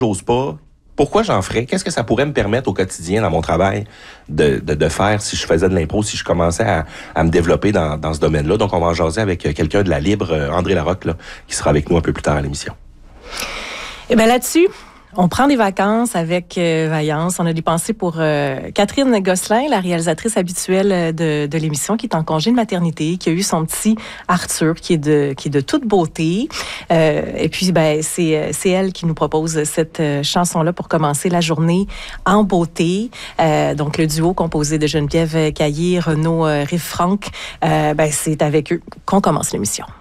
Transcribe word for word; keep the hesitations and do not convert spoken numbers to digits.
j'ose pas. Pourquoi j'en ferais? Qu'est-ce que ça pourrait me permettre au quotidien dans mon travail de, de, de faire si je faisais de l'impro, si je commençais à, à me développer dans, dans ce domaine-là? Donc, on va en jaser avec quelqu'un de la Libre, André Larocque, là, qui sera avec nous un peu plus tard à l'émission. Eh bien, là-dessus, on prend des vacances avec euh, Vaillance. On a des pensées pour euh, Catherine Gosselin, la réalisatrice habituelle de, de l'émission, qui est en congé de maternité, qui a eu son petit Arthur, qui est de, qui est de toute beauté. Euh, et puis, ben, c'est, c'est elle qui nous propose cette euh, chanson-là pour commencer la journée en beauté. Euh, donc, le duo composé de Geneviève Caillé, Renaud euh, Riff-Franck, euh, ben, c'est avec eux qu'on commence l'émission.